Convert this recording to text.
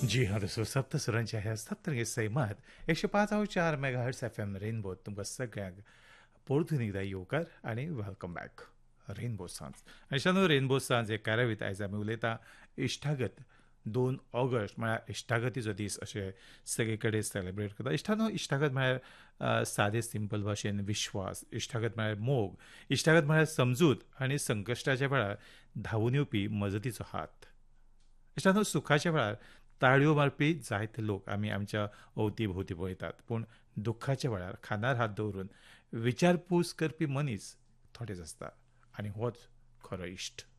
जी हाँ दोस्तों सप्त सुरांच्या ह्या सप्तरंगी सैमात 105.4 मेगाहर्ट्ज FM रेनबोत तुमकां सगळ्यांक परतून एकदां येवकार आनी वेलकम बॅक रेनबो सांज अशानो रेनबो सांज हे कार्यावळींत आयज आमी उलयता इश्टागत 2 ऑगस्ट म्हळ्यार इश्टागतीचो दीस अशे सगळे कडेन सेलेब्रेट करता इश्टागत म्हळ्यार सादे सिंपल भाशेन विश्वास इश्टागत म्हळ्यार मोग इश्टागत म्हळ्यार समजूत आनी संकश्टाच्या वेळार धांवून येवपी मजतीचो हात इश्टानो सुखाच्या वेळार ताळयो मारपी जायते लोक आमी आमच्या अवती भोवती पळयतात पूण दुख्खाच्या वेळार खांदार हात दवरून विचारपूस करपी मनीस थोडेच आसता आनी होच खरो इश्ट